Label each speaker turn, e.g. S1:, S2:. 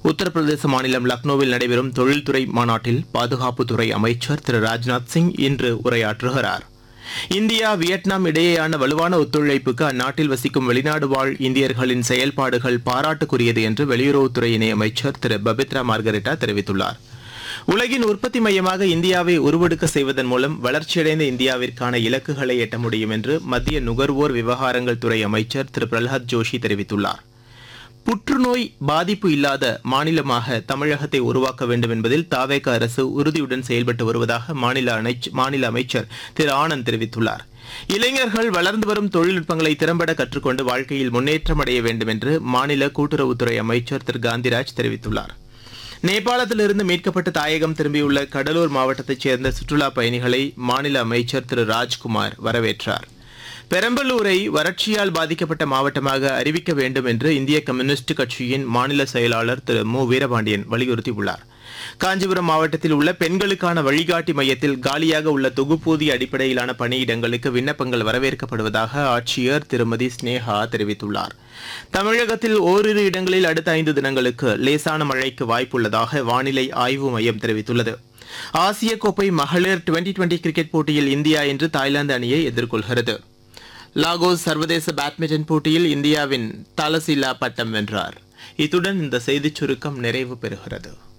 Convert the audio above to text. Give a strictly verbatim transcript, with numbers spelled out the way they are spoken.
S1: உத்தரப்பிரதேச மாநிலம் லக்னோவில் நடைபெறும் தொழில்துறை மாநாட்டில் பாதுகாப்புத்துறை அமைச்சர் திரு ராஜ்நாத் சிங் இன்று உரையாற்றுகிறார். இந்தியா வியட்நாம் இடையேயான வலுவான ஒத்துழைப்புக்கு அந்நாட்டில் வசிக்கும் வெளிநாடு வாழ் இந்தியர்களின் செயல்பாடுகள் பாராட்டுக்குரியது என்று வெளியுறவுத்துறை இணையமைச்சர் திரு பபித்ரா மார்கரெட்டா தெரிவித்துள்ளார். உலகின் உற்பத்தி மையமாக இந்தியாவை உருவெடுக்க செய்வதன் மூலம் வளர்ச்சியடைந்த இந்தியாவிற்கான இலக்குகளை எட்ட முடியும் என்று மத்திய நுகர்வோர் விவகாரங்கள் துறை அமைச்சர் திரு பிரல்ஹாத் ஜோஷி தெரிவித்துள்ளார். புற்றுநோய் பாதிப்பு இல்லாத மாநிலமாக தமிழகத்தை உருவாக்க வேண்டும் என்பதில் தாவேக அரசு உறுதியுடன் செயல்பட்டு வருவதாக மாநில மாநில அமைச்சர் திரு ஆனந்த் தெரிவித்துள்ளார். இளைஞர்கள் வளர்ந்து வரும் தொழில்நுட்பங்களை திறம்பட கற்றுக்கொண்டு வாழ்க்கையில் முன்னேற்றம் அடைய வேண்டும் என்று மாநில கூட்டுறவுத்துறை அமைச்சர் திரு காந்திராஜ் தெரிவித்துள்ளார். நேபாளத்திலிருந்து மீட்கப்பட்டு தாயகம் திரும்பியுள்ள கடலூர் மாவட்டத்தைச் சேர்ந்த சுற்றுலா பயணிகளை மாநில அமைச்சர் திரு ராஜ்குமார் வரவேற்றார். பெரம்பலூரை வறட்சியால் பாதிக்கப்பட்ட மாவட்டமாக அறிவிக்க வேண்டும் என்று இந்திய கம்யூனிஸ்ட் கட்சியின் மாநில செயலாளர் திரு மு வீரபாண்டியன் வலியுறுத்தியுள்ளார். காஞ்சிபுரம் மாவட்டத்தில் உள்ள பெண்களுக்கான வழிகாட்டி மையத்தில் காலியாக உள்ள தொகுப்பூதிய அடிப்படையிலான பணியிடங்களுக்கு விண்ணப்பங்கள் வரவேற்கப்படுவதாக ஆட்சியர் திருமதி ஸ்னேகா தெரிவித்துள்ளார். தமிழகத்தில் ஓரிரு இடங்களில் அடுத்த ஐந்து தினங்களுக்கு லேசான மழைக்கு வாய்ப்புள்ளதாக வானிலை ஆய்வு மையம் தெரிவித்துள்ளது. ஆசிய கோப்பை மகளிர் டுவெண்டி டுவெண்டி கிரிக்கெட் போட்டியில் இந்தியா இன்று தாய்லாந்து அணியை எதிர்கொள்கிறது. லாகோஸ் சர்வதேச பேட்மிண்டன் போட்டியில் இந்தியாவின் தலசிலா பட்டம் வென்றார். இத்துடன் இந்த செய்திச் சுருக்கம் நிறைவு பெறுகிறது.